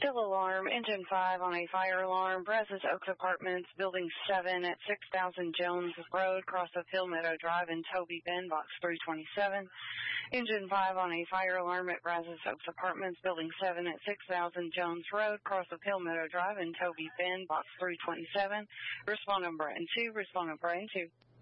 Still alarm, engine 5 on a fire alarm, Brazos Oaks Apartments, building 7 at 6000 Jones Road, cross of Hill Meadow Drive in Toby Bend, box 327. Engine 5 on a fire alarm at Brazos Oaks Apartments, building 7 at 6000 Jones Road, cross of Hill Meadow Drive in Toby Bend, box 327. Respondent Brian 2, respondent Brian 2.